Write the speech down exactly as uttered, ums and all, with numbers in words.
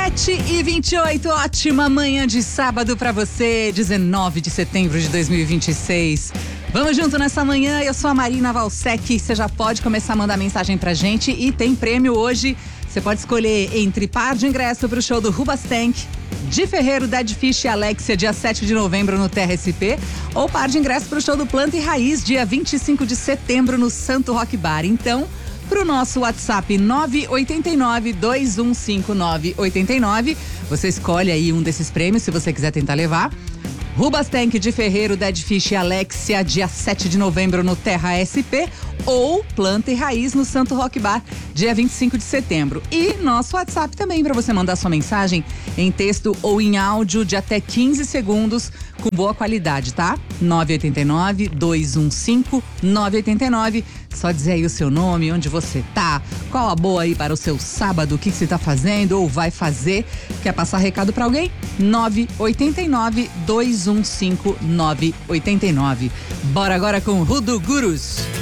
sete e vinte e oito, ótima manhã de sábado pra você, dezenove de setembro de dois mil e vinte e seis. Vamos junto nessa manhã, eu sou a Marina Valsec, você já pode começar a mandar mensagem pra gente e tem prêmio hoje. Você pode escolher entre par de ingresso pro show do Rubastank, Di Ferreiro, Dead Fish e Alexia, dia sete de novembro no Terra S P, ou par de ingresso pro show do Planta e Raiz, dia vinte e cinco de setembro no Santo Rock Bar. Então, pro nosso WhatsApp nove oito nove, dois um cinco, nove oito nove, você escolhe aí um desses prêmios se você quiser tentar levar. Rubastank, Di Ferreiro, Dead Fish e Alexia, dia sete de novembro no Terra S P, ou Planta e Raiz no Santo Rock Bar, dia vinte e cinco de setembro. E nosso WhatsApp também para você mandar sua mensagem em texto ou em áudio de até quinze segundos com boa qualidade, tá? nove oito nove, dois um cinco, nove oito nove. Só dizer aí o seu nome, onde você tá, qual a boa aí para o seu sábado, o que, que você tá fazendo ou vai fazer. Quer passar recado para alguém? nove oito nove, dois um cinco, nove oito nove. Bora agora com Rudo Gurus.